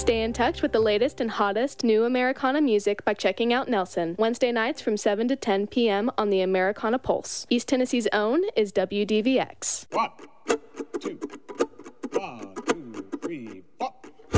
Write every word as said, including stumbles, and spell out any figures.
Stay in touch with the latest and hottest new Americana music by checking out Nelson, Wednesday nights from seven to ten p.m. on the Americana Pulse. East Tennessee's own is W D V X. One, two.